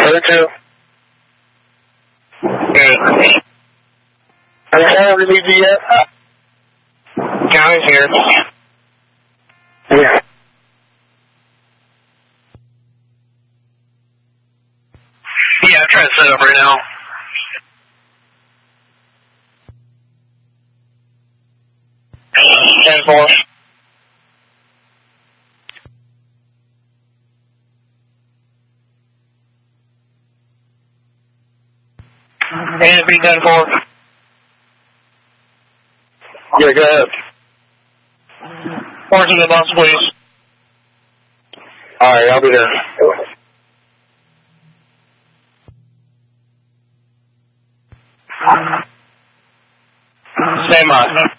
Other 2. Good. Are you not relieved yet? County's here. Yeah. Yeah, I'm trying to set up right now. And 4. And be done 4. Yeah, go ahead. 4 to the box, please. Alright, I'll be there. Stand by.